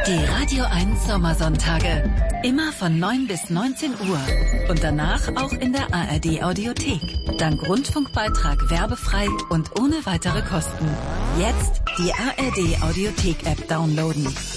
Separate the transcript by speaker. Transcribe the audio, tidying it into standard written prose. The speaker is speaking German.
Speaker 1: Die Radio 1 Sommersonntage. Immer von 9 bis 19 Uhr. Und danach auch in der ARD Audiothek. Dank Rundfunkbeitrag werbefrei und ohne weitere Kosten. Jetzt die ARD Audiothek App downloaden.